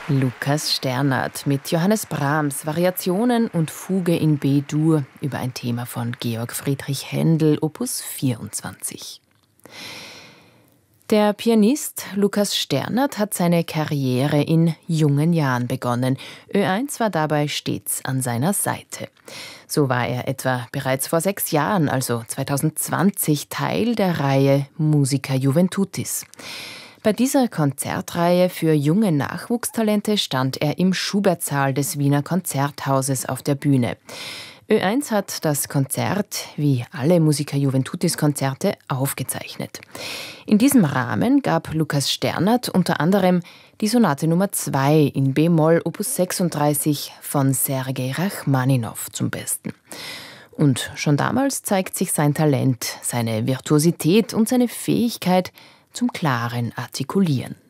Lukas Sternert mit Johannes Brahms, Variationen und Fuge in B-Dur über ein Thema von Georg Friedrich Händel, Opus 24. Der Pianist Lukas Sternert hat seine Karriere in jungen Jahren begonnen. Ö1 war dabei stets an seiner Seite. So war er etwa bereits vor 6 Jahren, also 2020, Teil der Reihe Musica Juventutis. Bei dieser Konzertreihe für junge Nachwuchstalente stand er im Schubertsaal des Wiener Konzerthauses auf der Bühne. Ö1 hat das Konzert, wie alle Musica Juventutis-Konzerte, aufgezeichnet. In diesem Rahmen gab Lukas Sternert unter anderem die Sonate Nummer 2 in b-Moll Opus 36 von Sergei Rachmaninow zum Besten. Und schon damals zeigt sich sein Talent, seine Virtuosität und seine Fähigkeit zum klaren Artikulieren.